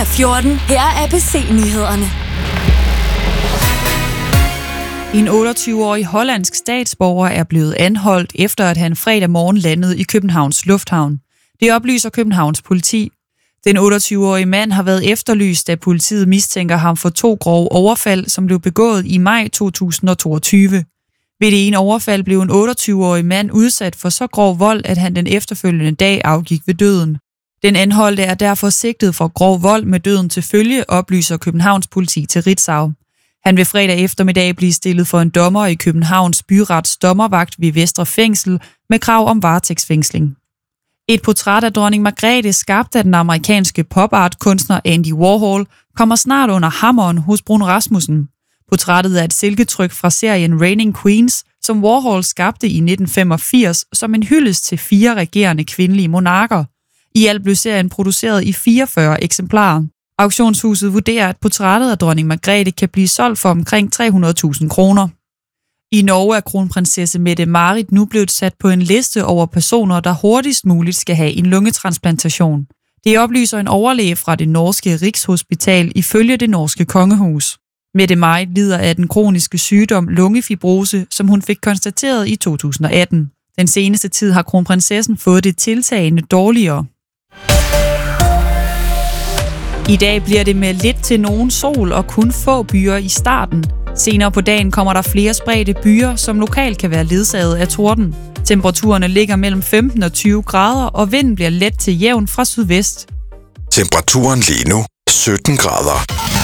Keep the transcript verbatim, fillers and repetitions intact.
er fjorten. Her er A B C-nyhederne. En otteogtyve-årig hollandsk statsborger er blevet anholdt, efter at han fredag morgen landede i Københavns Lufthavn. Det oplyser Københavns politi. Den otteogtyve-årige mand har været efterlyst, da politiet mistænker ham for to grove overfald, som blev begået i maj to tusind og toogtyve. Ved det ene overfald blev en otteogtyve-årig mand udsat for så grov vold, at han den efterfølgende dag afgik ved døden. Den anholdte er derfor sigtet for grov vold med døden til følge, oplyser Københavns politi til Ritzau. Han vil fredag eftermiddag blive stillet for en dommer i Københavns Byrets dommervagt ved Vestre Fængsel med krav om varetægtsfængsling. Et portræt af dronning Margrethe, skabt af den amerikanske pop-art-kunstner Andy Warhol, kommer snart under hammeren hos Bruun Rasmussen. Portrættet er et silketryk fra serien Reigning Queens, som Warhol skabte i nitten femogfirs som en hyldest til fire regerende kvindelige monarker. I alt blev serien produceret i fireogfyrre eksemplarer. Auktionshuset vurderer, at portrættet af dronning Margrethe kan blive solgt for omkring tre hundrede tusind kroner. I Norge er kronprinsesse Mette-Marit nu blevet sat på en liste over personer, der hurtigst muligt skal have en lungetransplantation. Det oplyser en overlæge fra det norske Rigshospital ifølge det norske kongehus. Mette-Marit lider af den kroniske sygdom lungefibrose, som hun fik konstateret i to tusind og atten. Den seneste tid har kronprinsessen fået det tiltagende dårligere. I dag bliver det med lidt til nogen sol og kun få byer i starten. Senere på dagen kommer der flere spredte byer, som lokalt kan være ledsaget af torden. Temperaturerne ligger mellem femten og tyve grader, og vinden bliver let til jævn fra sydvest. Temperaturen lige nu sytten grader.